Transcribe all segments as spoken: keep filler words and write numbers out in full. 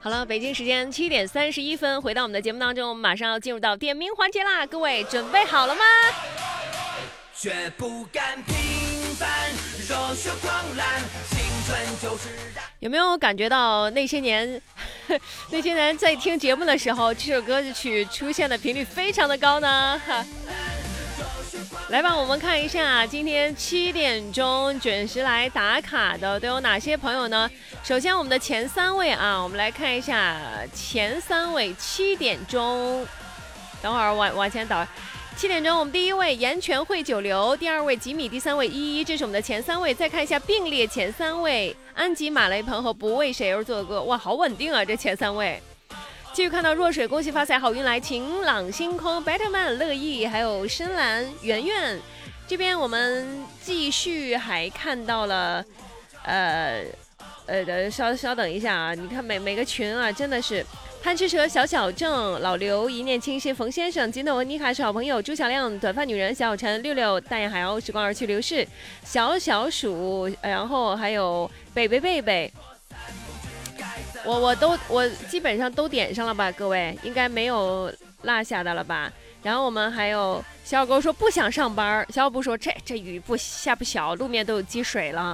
好了，北京时间七点三十一分，回到我们的节目当中，我们马上要进入到点名环节啦，各位准备好了吗？ 绝不甘平凡，热血狂澜，青春就是有没有感觉到那些年那些年在听节目的时候，这首歌曲出现的频率非常的高呢？来吧，我们看一下今天七点钟准时来打卡的都有哪些朋友呢？首先我们的前三位啊，我们来看一下前三位七点钟，等会儿往往前倒。七点钟，我们第一位盐泉汇九流，第二位吉米，第三位依依，这是我们的前三位。再看一下并列前三位，安吉、马雷鹏和不为谁而作歌，哇，好稳定啊，这前三位。继续看到弱水，恭喜发财，好运来，晴朗星空 Betterman 乐意，还有深蓝圆圆。这边我们继续还看到了，呃呃，稍稍等一下啊，你看每每个群啊，真的是。贪吃蛇、小小郑、老刘、一念清新、冯先生、金豆文、妮卡是好朋友、朱小亮、短发女人、小小陈、六六、大雁海鸥、时光而去、刘氏、小小鼠，然后还有贝贝贝贝，我我都我基本上都点上了吧，各位应该没有落下的了吧？然后我们还有小小狗说不想上班，小小布说这这雨不下不小，路面都有积水了。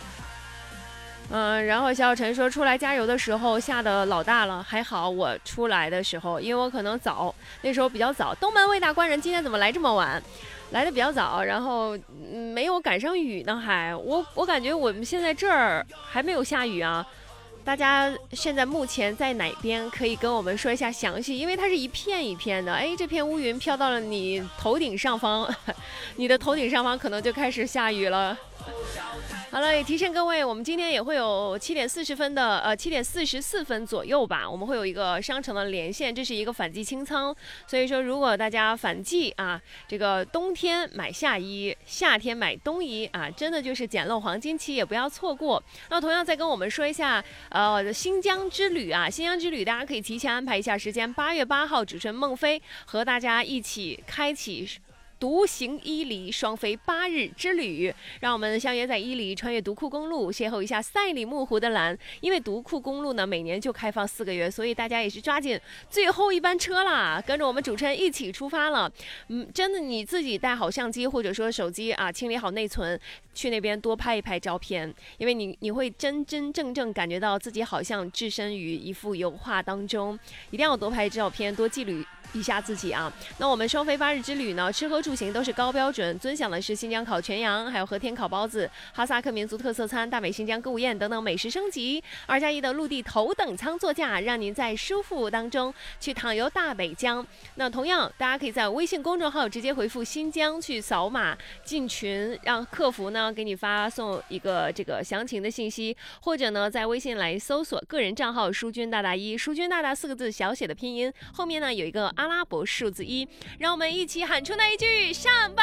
嗯，然后小小陈说出来加油的时候下的老大了，还好我出来的时候，因为我可能早，那时候比较早。东门魏大官人今天怎么来这么晚？来的比较早，然后、嗯、没有赶上雨呢，还我我感觉我们现在这儿还没有下雨啊。大家现在目前在哪边可以跟我们说一下详细，因为它是一片一片的，哎，这片乌云飘到了你头顶上方，你的头顶上方可能就开始下雨了。好了，也提醒各位，我们今天也会有七点四十分的，呃，七点四十四分左右吧，我们会有一个商城的连线，这是一个反季清仓，所以说如果大家反季啊，这个冬天买夏衣，夏天买冬衣啊，真的就是捡漏黄金期，也不要错过。那同样再跟我们说一下，呃，新疆之旅啊，新疆之旅大家可以提前安排一下时间，八月八号，主持人孟非和大家一起开启独行伊犁双飞八日之旅，让我们相约在伊犁，穿越独库公路，邂逅一下赛里木湖的蓝。因为独库公路呢每年就开放四个月，所以大家也是抓紧最后一班车啦，跟着我们主持人一起出发了。嗯，真的你自己带好相机或者说手机啊，清理好内存，去那边多拍一拍照片，因为你你会真真正正感觉到自己好像置身于一幅油画当中，一定要多拍照片，多记录一下自己啊。那我们双飞八日之旅呢，吃喝住行都是高标准，尊享的是新疆烤全羊，还有和田烤包子、哈萨克民族特色餐、大美新疆歌舞宴等等美食升级。二加一的陆地头等舱座驾，让您在舒服当中去淌游大北疆。那同样，大家可以在微信公众号直接回复新疆去扫码进群，让客服呢给你发送一个这个详情的信息，或者呢在微信来搜索个人账号淑君大大一，淑君大大四个字小写的拼音，后面呢有一个阿拉伯数字一，让我们一起喊出那一句上班